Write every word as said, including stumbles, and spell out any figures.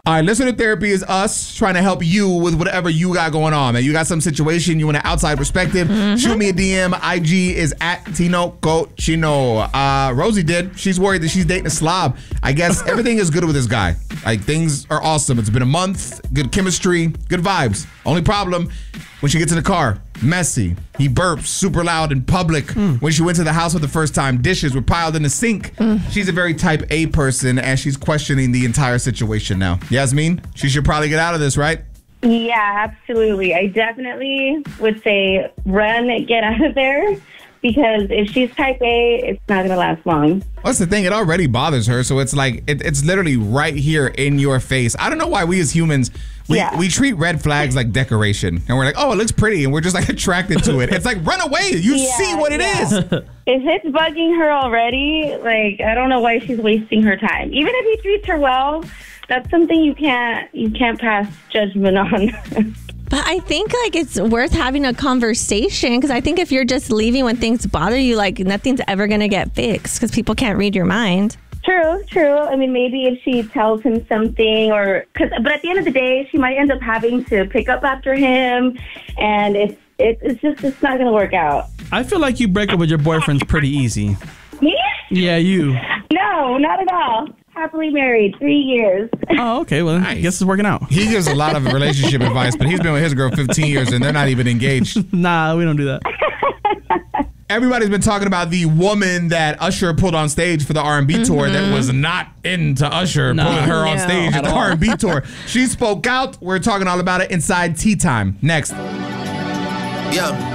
All right, Listener Therapy is us trying to help you with whatever you got going on, man. You got some situation, you want an outside perspective, mm-hmm. shoot me a D M. I G is at Tino Cochino. Uh, Rosie did. She's worried that she's dating a slob. I guess everything is good with this guy. Like, things are awesome. It's been a month, good chemistry, good vibes. Only problem, when she gets in the car, messy. He burps super loud in public. Mm. When she went to the house for the first time, dishes were piled in the sink. Mm. She's a very type A person, and she's questioning the entire situation now. Yasmin, she should probably get out of this, right? Yeah, absolutely. I definitely would say run, get out of there. Because if she's type A, it's not going to last long. That's the thing. It already bothers her. So it's like, it, it's literally right here in your face. I don't know why we as humans, we, yeah. we treat red flags like decoration. And we're like, oh, it looks pretty. And we're just like attracted to it. It's like, run away. You yeah, see what it yeah. is. If it's bugging her already, like, I don't know why she's wasting her time. Even if he treats her well, that's something you can't, you can't pass judgment on. But I think, like, it's worth having a conversation because I think if you're just leaving when things bother you, like, nothing's ever going to get fixed because people can't read your mind. True, true. I mean, maybe if she tells him something or... Cause, but at the end of the day, she might end up having to pick up after him, and it's, it, it's just it's not going to work out. I feel like you break up with your boyfriends pretty easy. Me? Yeah, you. No, not at all. Happily married, three years. Oh, okay. Well, nice. I guess it's working out. He gives a lot of relationship advice, but he's been with his girl fifteen years and they're not even engaged. Nah, we don't do that. Everybody's been talking about the woman that Usher pulled on stage for the R and B mm-hmm. tour that was not into Usher no. pulling her no. on stage at the R and B tour. She spoke out. We're talking all about it inside Tea Time. Next. Yeah.